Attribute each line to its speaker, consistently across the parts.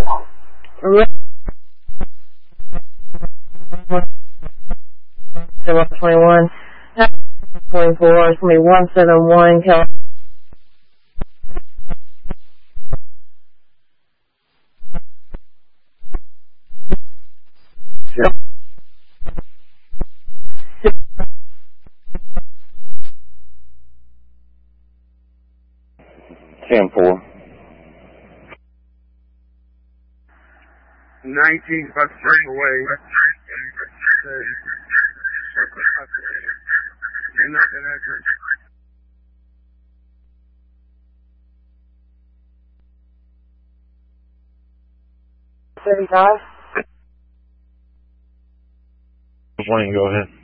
Speaker 1: #21. 24. It's going to be 171. Cal.
Speaker 2: Ten 4.
Speaker 3: 19 bus away.
Speaker 2: Wayne, go ahead.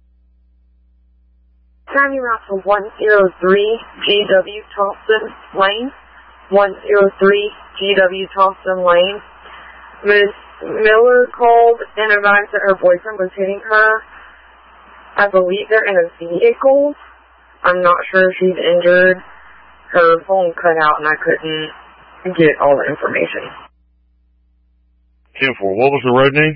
Speaker 1: County route for 103 GW Thompson Lane. 103 GW Thompson Lane. Ms. Miller called and advised that her boyfriend was hitting her. I believe they're in a vehicle. I'm not sure if she's injured. Her phone cut out and I couldn't get all the information.
Speaker 2: 10-4. What was the road name?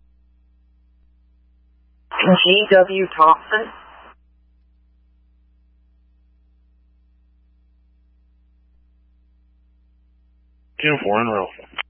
Speaker 1: GW Thompson.
Speaker 2: 10-4 in Ralph.